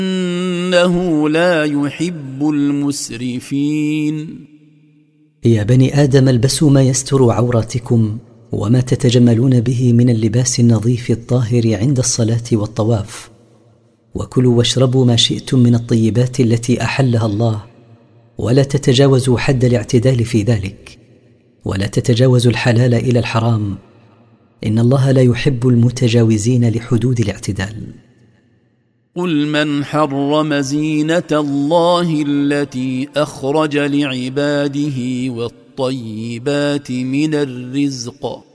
إنه لا يحب المسرفين. يا بني آدم البسوا ما يستر عوراتكم وما تتجملون به من اللباس النظيف الطاهر عند الصلاة والطواف، وكلوا واشربوا ما شئتم من الطيبات التي أحلها الله، ولا تتجاوزوا حد الاعتدال في ذلك، ولا تتجاوزوا الحلال إلى الحرام، إن الله لا يحب المتجاوزين لحدود الاعتدال. قل من حرم زينة الله التي أخرج لعباده والطيبات من الرزق